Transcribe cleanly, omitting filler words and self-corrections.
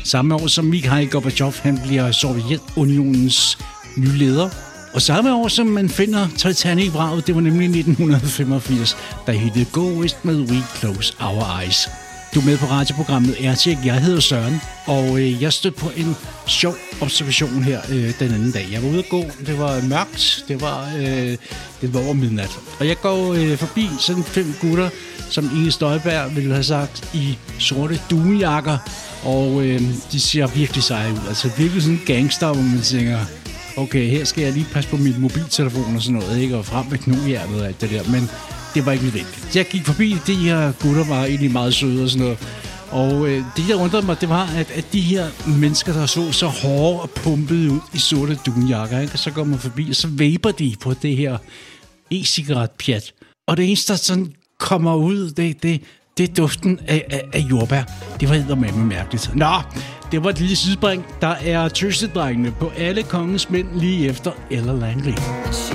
Samme år som Mikhail Gorbachev, han bliver Sovjetunionens nye leder. Og samme år som man finder Titanic-vraget, det var nemlig 1985, der hittede Go West med We Close Our Eyes. Du er med på radioprogrammet Aircheck. Jeg hedder Søren, og jeg stødte på en sjov observation her den anden dag. Jeg var ude at gå, det var mørkt, det var over midnat. Og jeg går forbi sådan 5 gutter, som Inger Støjberg ville have sagt, i sorte duejakker. Og de ser virkelig seje ud. Altså virkelig sådan gangster, hvor man tænker, okay, her skal jeg lige passe på min mobiltelefon og sådan noget, ikke? Og frem med knoghjertet og alt det der, men det var ikke nødvendigt. Jeg gik forbi, de her gutter var egentlig meget søde og sådan noget. Og det, der undrede mig, det var, at de her mennesker, der så hårde og pumpede ud i sorte dunjakker, ikke? Så går man forbi, og så vaper de på det her e-cigaret-pjat. Og det eneste, der sådan kommer ud, det er duften af jordbær. Det var eddermame mærkeligt. Nå, det var et lille sidespring. Der er tøsedrengene på Alle Kongens Mænd lige efter Ella Langley. She